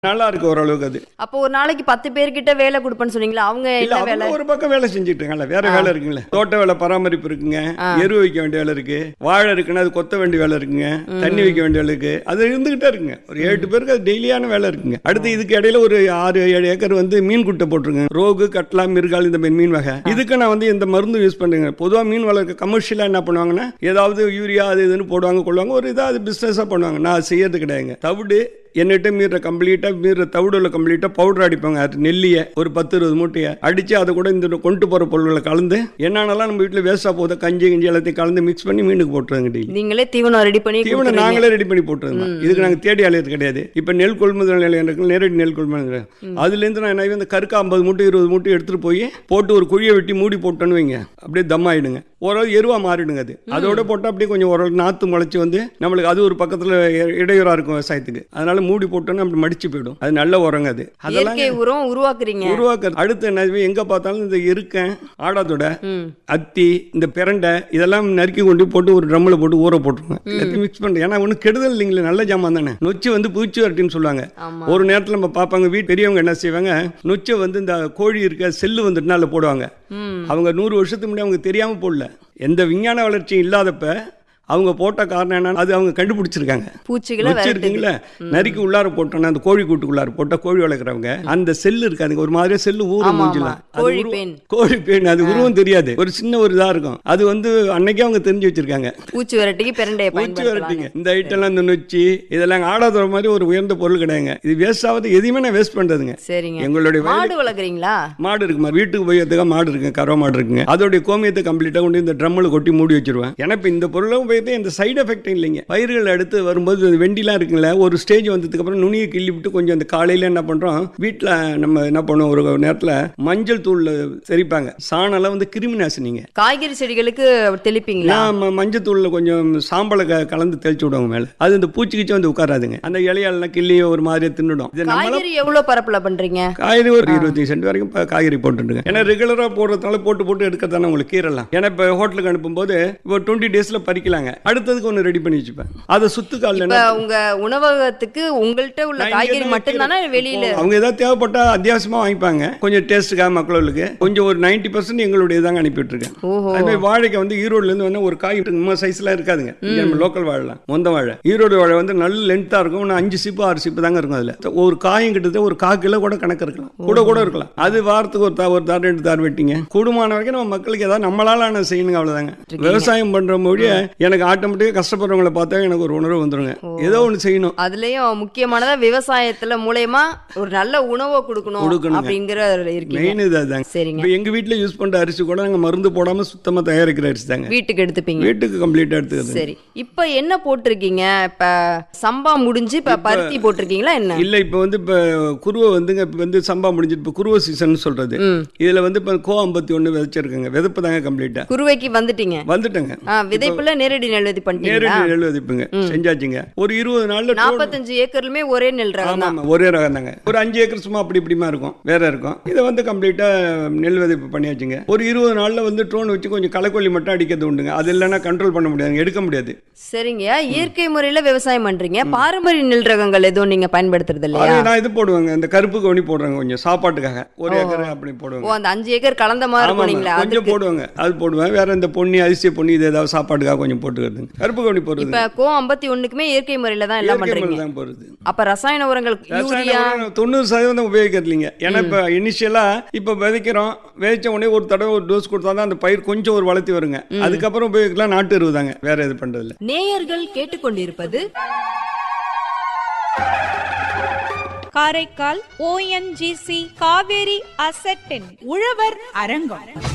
நல்லா இருக்கு ஓரளவுக்கு. அது அப்போ ஒரு நாளைக்கு 10 பேர்கிட்ட வேலை கொடுப்பேன்னு சொன்னீங்களா? அவங்க இல்ல, என்ன வேலை? அவங்க ஒரு பக்கம் வேலை செஞ்சுட்டு இருக்காங்கல்ல, வேற வேலை இருக்குங்களா, தோட்ட வேலை பராமரிப்பு இருக்குங்க, எரு வைக்க வேண்டிய வேலை இருக்கு, வாழை இருக்குன்னா அது கொத்த வேண்டிய வேலை இருக்குங்க, தண்ணி வைக்க வேண்டிய வேலை இருக்கு, அது இருந்துகிட்டே இருக்குங்க. ஒரு 7 பேருக்கு அது டெய்லியான வேலை இருக்குங்க. அடுத்து இதுக்கு இடையில ஒரு 6-7 ஏக்கர் மீன் குட்டை போட்டுருங்க, ரோகு, கட்லா, மிருகால், இந்த மாதிரி மீன் வகை. இதுக்கு நான் இந்த மருந்து யூஸ் பண்றேங்க. பொதுவா மீன் வளர்க்க கமர்ஷியலா என்ன பண்ணுவாங்கன்னா, ஏதாவது யூரியா அது இதுன்னு போடுவாங்க, கொள்வாங்க, ஒரு இதாக பிசினஸா பண்ணுவாங்க. நான் செய்யறது கிடையாதுங்க. தவிடு என்னிட்ட மீற தவிடுல கம்ப்ளீட்டா பவுடர் அடிப்பாங்க. அது நெல்லியை ஒரு 10-20 மூட்டையை அடிச்சு அதை கூட இந்த கொண்டு போற பொருட்களை கலந்து என்னென்னலாம் நம்ம வீட்டுல வேஸ்டா போகுது, கஞ்சி எல்லாத்தையும் கலந்து மிக்ஸ் பண்ணி மீனுக்கு போட்டுருங்க. நீங்களே தீவனம் ரெடி பண்ணி? தீவனம் நாங்களே ரெடி பண்ணி போட்டுருங்க. இதுக்கு நாங்க தேடி அலையது கிடையாது. இப்ப நெல் கொள்முதல் நிலையம் இருக்கு, நேரடி நெல் கொள்முதல் நிலையம். அதுல இருந்து நான் இந்த கருக்கா 50 மூட்டை 20 மூட்டை எடுத்துட்டு போய் போட்டு ஒரு குழியை வெட்டி மூடி போட்டோன்னு வைங்க, அப்படியே தம் ஆயிடுங்க. ஓரளவு எருவா மாறிடுங்க. அது அதோட போட்டா அப்படியே கொஞ்சம் ஓரளவு நாத்து முளைச்சு நம்மளுக்கு அது ஒரு பக்கத்துல இடையூறா இருக்கும் விவசாயத்துக்கு. அதனால மூடி போட்டோன்னு அப்படி மடிச்சு போயிடும். அது நல்ல உரங்க. அது அதெல்லாம் உரம் உருவாக்குறது. அடுத்து என்ன, எங்க பார்த்தாலும் இந்த இருக்கேன், ஆடாதோட, அத்தி, இந்த பிரண்டை இதெல்லாம் நறுக்கி கொண்டு போட்டு ஒரு ட்ரம்ல போட்டு ஊற போட்டுருங்க. எல்லாத்தையும் மிக்ஸ் பண்ணுறேன். ஏன்னா ஒன்றும் கெடுதல் இல்லைங்களே, நல்ல ஜாமான் தானே. நொச்சி பூச்சி வரட்டின்னு சொல்லுவாங்க. ஒரு நேரத்தில் நம்ம பார்ப்பாங்க, வீட்டு பெரியவங்க என்ன செய்வாங்க, நொச்சை இந்த கோழி இருக்க செல்லு வந்துட்டுனா அதில் போடுவாங்க. அவங்க 100 வருஷத்துக்கு முன்னாடி அவங்க தெரியாம போடல. எந்த விஞ்ஞான வளர்ச்சியும் இல்லாதப்ப அவங்க போட்ட காரணம் என்ன, அது அவங்க கண்டுபிடிச்சிருக்காங்க. பூச்சிகளை இருக்குங்களா, நறுக்கி உள்ளார போட்டோன்னா அந்த கோழி கூட்டுக்குள்ளார போட்டா கோழி வளர்க்குறவங்க அந்த செல்லு இருக்காதுங்க, ஒரு மாதிரியே செல்லு ஊற மூஞ்சிலாம். கோழி பேன், அது உருவம் தெரியாது, ஒரு சின்ன ஒரு இதா இருக்கும். அது அன்னைக்கே அவங்க தெரிஞ்சு வச்சிருக்காங்க. பூச்சி வரட்டிக்கு பூச்சி வரட்டிங்க இந்த ஐட்டம்லாம், இந்த நொச்சி இதெல்லாம் ஆடாத மாதிரி ஒரு உயர்ந்த பொருள் கிடையாதுங்க. இது வேஸ்ட் ஆகுது, எதையுமே நான் வேஸ்ட் பண்றதுங்க. சரிங்க. எங்களுடைய மாடு வளர்க்குறீங்களா? மாடு இருக்குமா, வீட்டுக்கு போய் மாடு இருக்குங்க, கறவை மாடு இருக்குங்க. அதோடைய கோமியத்தை கம்ப்ளீட்டா கொண்டு இந்த ட்ரம்ல கொட்டி மூடி வச்சிருவேன். ஏன்னா இந்த பொருளும் இந்த சைடு எஃபெக்ட் இல்லைங்க. பயிர்கள் அடுத்து வரும்போது வெண்டிலாம் இருக்குங்களா, ஒரு ஸ்டேஜ் வந்ததுக்கு அப்புறம் நுனியை கிள்ளி விட்டு கொஞ்சம் அந்த காலையில என்ன பண்றோம், வீட்டில் நம்ம என்ன பண்ணுவோம், ஒரு நேரத்தில் மஞ்சள் தூள் தெரிப்பாங்க. சாணம் கிருமி நாசினிங்க. காய்கறி செடிகளுக்கு தெளிப்பீங்களா? மஞ்சள் தூள்ல கொஞ்சம் சாம்பலை கலந்து தெளிச்சு விடுவாங்க மேல. அது இந்த பூச்சிக்கிச்சு உட்காராதுங்க. அந்த இலையாலாம் கிள்ளி ஒரு மாதிரியே தின்னுடும். காய்கறி எவ்வளவு பரப்புல பண்றீங்க? காய்கறி ஒரு 25 சென்ட் வரைக்கும் காய்கறி போட்டுருங்க. ஏன்னா ரெகுலரா போடுறதுனால போட்டு எடுக்கிறதான உங்களுக்கு கீரலாம். ஏன்னா இப்ப ஹோட்டலுக்கு அனுப்பும்போது இப்போ 20 டேஸ்ல பறிக்கலாங்க. அடுத்ததுக்கு ஒன்று ரெடி பண்ணி வச்சுப்பேன். அதை சுத்து கால உங்க உணவகத்துக்கு உங்கள்கிட்ட உள்ள காய்கறி மட்டும் தானே வெளியில அவங்க ஏதாவது தேவைப்பட்டா அத்தியாவசியமா வாங்கிப்பாங்க. கொஞ்சம் டேஸ்ட்டுக்காக மக்களுக்கு கொஞ்சம் ஒரு 90% எங்களுடைய தாங்க அனுப்பிட்டு இருக்கேன். அதுவே வாழைக்கு ஈரோடுல இருந்து ஒரு காய் நம்ம சைஸ்ல இருக்காதுங்க. நம்ம லோக்கல் வாழலாம், மொந்த வாழை. ஈரோடு வாழை நல்ல லென்த்தா இருக்கும். 5 சிப்பு 6 சிப்பு தாங்க இருக்கும். அதுல ஒரு காயும் கிட்டத்தட்ட ஒரு 1/4 கிலோ கூட கணக்கு இருக்கலாம், கூட இருக்கலாம். அது வாரத்துக்கு ஒரு தார் 2 தார் வெட்டிங்க. கூடுமான வரைக்கும் நம்ம மக்களுக்கு ஏதாவது நம்மளால செய்யணுங்க, அவ்வளவுதாங்க. விவசாயம் பண்ற மொழிய எனக்கு ஆட்டோமேட்டிக்கா கஷ்டப்படுறவங்களை பார்த்தா எனக்கு ஒரு உணர்வு வந்துருங்க, ஏதோ ஒன்று செய்யணும். அதுலயும் முக்கியமானதா விவசாயத்துல மூலமா ஒரு நல்ல உணவை கொடுக்கணும் அப்படிங்கிற மெயின் இதுதாங்க. சரிங்க. எங்க வீட்டுல யூஸ் பண்ற அரிசி கூட நாங்க மருந்து போடாம சுத்தமா தயாரிக்கிற அரிசி தாங்க. வீட்டுக்கு எடுத்துப்பீங்க? வீட்டுக்கு கம்ப்ளீட்டா எடுத்துக்கிறது. சரி. இப்ப என்ன போட்டிருக்கீங்க? இப்ப சம்பா முடிஞ்சு இப்ப பருத்தி போட்டிருக்கீங்களா என்ன? இல்ல, இப்ப இப்ப குருவை இப்ப சம்பா முடிஞ்சு இப்ப குருவை சீசன் சொல்றது. இதுல இப்ப கோ 51 விதைச்சிருக்காங்க. விதப்பு தாங்க கம்ப்ளீட்டா. குருவைக்கு வந்துட்டேங்க? வந்துட்டேங்க. விதைப்புல நேரடி நெல் விதை பண்ணிட்டீங்களா? நெல் விதைப்புங்க செஞ்சாச்சுங்க. ஒரு 20 நாள்ல 45 ஏக்கர்லயுமே ஒரே நெல் ரகம் தான். ஒரே ரகம் தாங்க. ஒரு 5 ஏக்கர் சும்மா அப்படி இப்படிமா இருக்கும், வேற இருக்கும். இதை கம்ப்ளீட்டா நெல் விதைப்பு பண்ணியாச்சுங்க. ஒரு 20 நாள்ல ட்ரோன் வச்சு கொஞ்சம் களைக்கொல்லி மட்டும் அடிக்கிறது உண்டுங்க. அது இல்லைன்னா கண்ட்ரோல் பண்ண முடியாது, எடுக்க முடியாது. சரிங்க. இயற்கை முறையில விவசாயம் பண்றீங்க, பாரம்பரிய நெல் ரகங்கள் எதுவும் நீங்க பயன்படுத்துறது இல்லையா? நான் இது போடுவாங்க, இந்த கருப்பு கவுனி போடுறாங்க கொஞ்சம் சாப்பாட்டுக்காக. ஒரு ஏக்கர் அப்படி போடுவாங்க. அந்த 5 ஏக்கர் கலந்த மாதிரி போனீங்களா? கொஞ்சம் போடுவாங்க, அது போடுவேன். வேற இந்த பொன்னி, அரிசி பொன்னி, இது ஏதாவது சாப்பாட்டுக்காக கொஞ்சம் போட்டுக்கிறது. கருப்பு கவுனி போடுறது. இப்ப கோ 51க்குமே இயற்கை முறையில தான் எல்லாம் பண்றீங்க. அப்ப ரசாயன உரங்கள் யூரியா 90% உபயோகிக்கிறது இல்லைங்க. ஏன்னா இப்ப இனிஷியலா இப்ப விதைக்கிறோம், விதைச்ச உடனே ஒரு தடவை ஒரு டோஸ் கொடுத்தாதான் அந்த பயிர் கொஞ்சம் ஒரு வளர்த்தி வருங்க. அதுக்கப்புறம் உபயோகிக்கலாம் நாட்டு எருவுதாங்க, வேற எது பண்றது இல்ல. நேயர்கள் கேட்டுக்கொண்டிருப்பது காரைக்கால் ONGC காவேரி அசெட்டின் உழவர் அரங்கம்.